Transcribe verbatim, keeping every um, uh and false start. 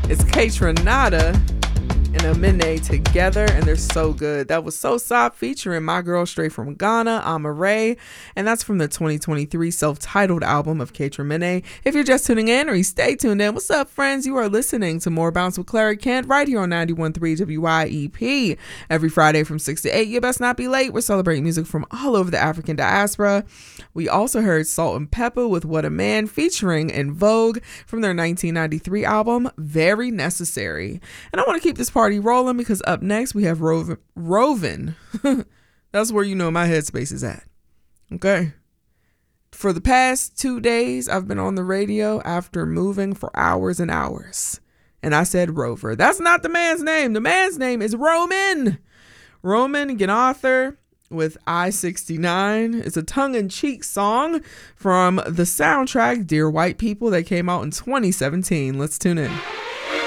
It's Kaytranada and Amine together, and they're so good. That was So Sop featuring my girl straight from Ghana, Amaarae, and that's from the twenty twenty-three self-titled album of Kaytranada. If you're just tuning in, or you stay tuned in, what's up, friends? You are listening to More Bounce with Clara Kent right here on ninety-one point three W Y E P. Every Friday from six to eight, you best not be late. We're celebrating music from all over the African diaspora. We also heard Salt and Pepper with What a Man featuring En Vogue from their nineteen ninety-three album, Very Necessary. And I want to keep this party rolling because up next we have Roven. Roven. That's where you know my headspace is at. Okay. For the past two days, I've been on the radio after moving for hours and hours. And I said Rover. That's not the man's name. The man's name is Roman. Roman Ganather with I sixty-nine. It's a tongue-in-cheek song from the soundtrack Dear White People that came out in twenty seventeen. Let's tune in.